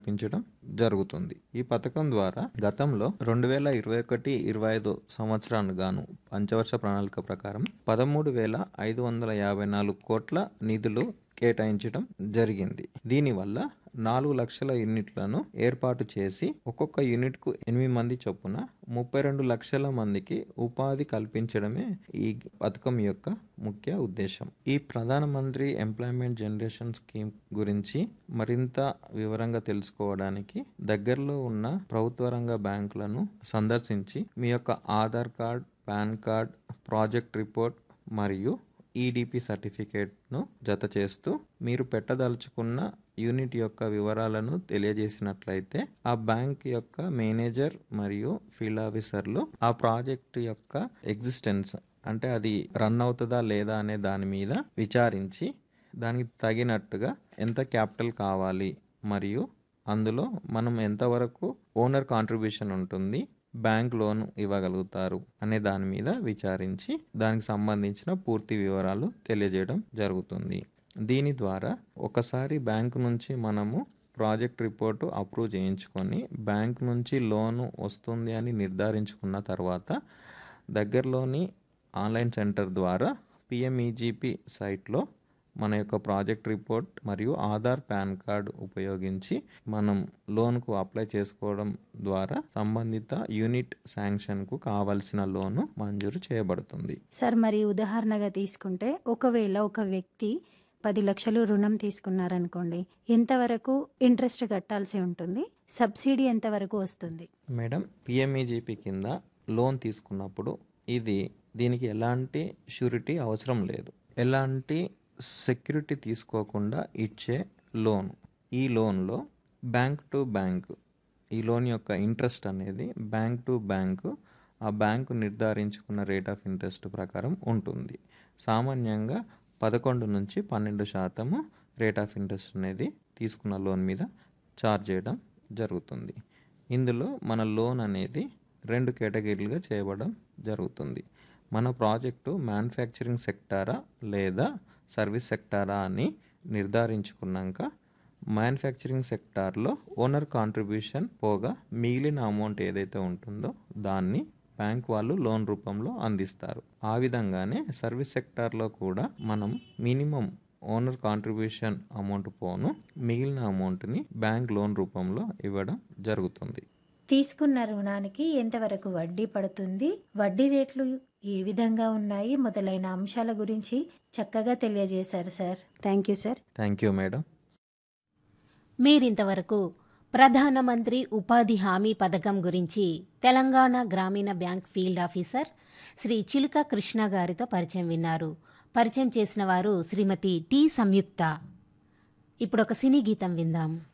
పెంచడం జరుగుతుంది. ఈ పథకం ద్వారా గతంలో 2021-25 సంవత్సరానికి గాను పంచవర్ష ప్రణాళిక ప్రకారం 13,554 కోట్ల నిధులు కేటాయించడం జరిగింది. దీనివల్ల 4 లక్షల యూనిట్లను ఏర్పాటు చేసి ఒక్కొక్క యూనిట్కు 8 మంది చొప్పున 32 లక్షల మందికి ఉపాధి కల్పించడమే ఈ పథకం యొక్క ముఖ్య ఉద్దేశం. ఈ ప్రధానమంత్రి ఎంప్లాయ్మెంట్ జనరేషన్ స్కీమ్ గురించి మరింత వివరంగా తెలుసుకోవడానికి దగ్గరలో ఉన్న ప్రభుత్వ రంగ బ్యాంకులను సందర్శించి మీ యొక్క Aadhaar card, pan card, project report మరియు ఈడిపి సర్టిఫికేట్ను జత చేస్తూ మీరు పెట్టదలుచుకున్న యూనిట్ యొక్క వివరాలను తెలియజేసినట్లయితే ఆ బ్యాంక్ యొక్క మేనేజర్ మరియు ఫీల్డ్ ఆఫీసర్లు ఆ ప్రాజెక్ట్ యొక్క ఎగ్జిస్టెన్స్ అంటే అది రన్ అవుతుందా లేదా అనే దాని మీద విచారించి దానికి తగినట్టుగా ఎంత క్యాపిటల్ కావాలి మరియు అందులో మనం ఎంతవరకు ఓనర్ కాంట్రిబ్యూషన్ ఉంటుంది, బ్యాంక్ లోన్ ఇవ్వగలుగుతారు అనే దాని మీద విచారించి దానికి సంబంధించిన పూర్తి వివరాలు తెలియజేయడం జరుగుతుంది. దీని ద్వారా ఒకసారి బ్యాంకు నుంచి మనము ప్రాజెక్ట్ రిపోర్టు అప్రూవ్ చేయించుకొని బ్యాంక్ నుంచి లోను వస్తుంది అని నిర్ధారించుకున్న తర్వాత దగ్గరలోని ఆన్లైన్ సెంటర్ ద్వారా పిఎంఈజీపీ సైట్లో మన యొక్క ప్రాజెక్ట్ రిపోర్ట్ మరియు ఆధార్, పాన్ కార్డ్ ఉపయోగించి మనం లోన్కు అప్లై చేసుకోవడం ద్వారా సంబంధిత యూనిట్ శాంక్షన్కు కావలసిన లోను మంజూరు చేయబడుతుంది. సార్, మరి ఉదాహరణగా తీసుకుంటే ఒకవేళ ఒక వ్యక్తి 10 లక్షలు రుణం తీసుకున్నారనుకోండి, ఎంతవరకు ఇంట్రెస్ట్ కట్టాల్సి ఉంటుంది? సబ్సిడీ ఎంతవరకు వస్తుంది? మేడం, పిఎంఈజీపీ కింద లోన్ తీసుకున్నప్పుడు దీనికి ఎలాంటి షూరిటీ అవసరం లేదు. ఎలాంటి సెక్యూరిటీ తీసుకోకుండా ఇచ్చే లోన్. ఈ లోన్లో బ్యాంక్ టు బ్యాంక్ ఈ లోన్ యొక్క ఇంట్రెస్ట్ అనేది బ్యాంక్ టు బ్యాంక్ ఆ బ్యాంకు నిర్ధారించుకున్న రేట్ ఆఫ్ ఇంట్రెస్ట్ ప్రకారం ఉంటుంది. సామాన్యంగా 11 నుంచి 12% రేట్ ఆఫ్ ఇంట్రెస్ట్ అనేది తీసుకున్న లోన్ మీద ఛార్జ్ చేయడం జరుగుతుంది. ఇందులో మన లోన్ అనేది 2 కేటగిరీలుగా చేయబడడం జరుగుతుంది. మన ప్రాజెక్టు మ్యానుఫ్యాక్చరింగ్ సెక్టారా లేదా సర్వీస్ సెక్టారా అని నిర్ధారించుకున్నాక మ్యానుఫ్యాక్చరింగ్ సెక్టార్లో ఓనర్ కాంట్రిబ్యూషన్ పోగా మిగిలిన అమౌంట్ ఏదైతే ఉంటుందో దాన్ని బ్యాంక్ వాళ్ళు లోన్ రూపంలో అందిస్తారు. ఆ విధంగానే సర్వీస్ సెక్టార్లో కూడా మనం మినిమం ఓనర్ కాంట్రిబ్యూషన్ అమౌంట్ పోను మిగిలిన అమౌంట్ని బ్యాంక్ లోన్ రూపంలో ఇవ్వడం జరుగుతుంది. తీసుకున్న రుణానికి ఎంతవరకు వడ్డీ పడుతుంది, వడ్డీ రేట్లు ఏ విధంగా ఉన్నాయి మొదలైన అంశాల గురించి చక్కగా తెలియజేశారు sir. Thank you sir. Thank you madam. మీరింతవరకు ప్రధానమంత్రి ఉపాధి హామీ పథకం గురించి తెలంగాణ గ్రామీణ బ్యాంక్ ఫీల్డ్ ఆఫీసర్ శ్రీ చిలుక కృష్ణ గారితో పరిచయం విన్నారు. పరిచయం చేసిన వారు శ్రీమతి టి సంయుక్త. ఇప్పుడు ఒక సినీ గీతం విందాం.